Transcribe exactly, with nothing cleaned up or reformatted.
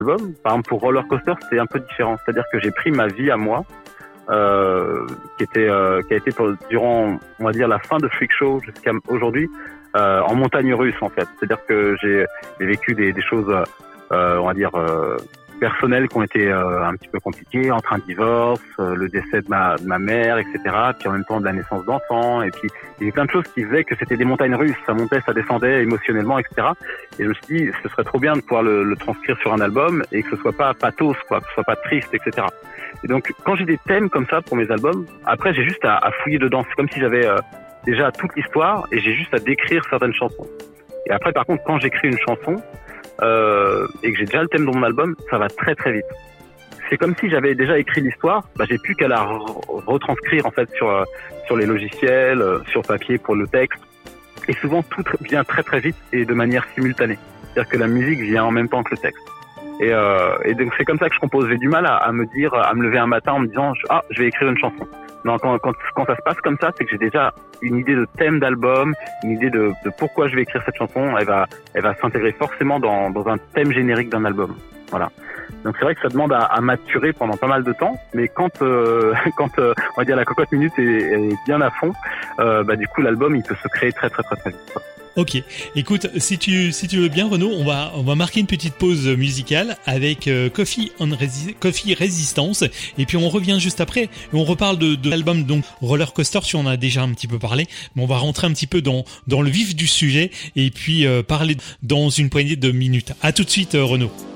album. Par exemple, pour Roller Coaster, c'est un peu différent. C'est-à-dire que j'ai pris ma vie à moi, euh, qui était, euh, qui a été pour, durant, on va dire, la fin de Freak Show jusqu'à aujourd'hui, euh, en montagne russe, en fait. C'est-à-dire que j'ai, j'ai vécu des, des choses, euh, on va dire, euh, personnelles qui ont été euh, un petit peu compliquées, entre un divorce, euh, le décès de ma, de ma mère, et cetera. Puis en même temps de la naissance d'enfants. Et puis il y avait plein de choses qui faisaient que c'était des montagnes russes. Ça montait, ça descendait émotionnellement, et cetera. Et je me suis dit, ce serait trop bien de pouvoir le, le transcrire sur un album et que ce soit pas pathos, quoi, que ce soit pas triste, et cetera. Et donc quand j'ai des thèmes comme ça pour mes albums, après j'ai juste à, à fouiller dedans. C'est comme si j'avais euh, déjà toute l'histoire et j'ai juste à décrire certaines chansons. Et après par contre quand j'écris une chanson, Euh, et que j'ai déjà le thème dans mon album, ça va très très vite. C'est comme si j'avais déjà écrit l'histoire, bah j'ai plus qu'à la re- retranscrire en fait sur euh, sur les logiciels, euh, sur papier pour le texte. Et souvent tout tr- vient très très vite et de manière simultanée. C'est-à-dire que la musique vient en même temps que le texte. Et, euh, et donc c'est comme ça que je compose. J'ai du mal à, à me dire, à me lever un matin en me disant ah je vais écrire une chanson. Non, quand, quand, quand ça se passe comme ça, c'est que j'ai déjà une idée de thème d'album, une idée de, de pourquoi je vais écrire cette chanson. Elle va, elle va s'intégrer forcément dans, dans un thème générique d'un album. Voilà. Donc c'est vrai que ça demande à, à maturer pendant pas mal de temps, mais quand, euh, quand euh, on va dire la cocotte minute est, est bien à fond, euh, bah du coup l'album il peut se créer très très très très vite. Quoi. Ok, écoute, si tu si tu veux bien Renaud, on va on va marquer une petite pause musicale avec euh, Coffee on Resi- Coffee Resistance et puis on revient juste après et on reparle de, de l'album donc Roller Coaster, si on a déjà un petit peu parlé, mais on va rentrer un petit peu dans dans le vif du sujet et puis euh, parler dans une poignée de minutes. À tout de suite euh, Renaud.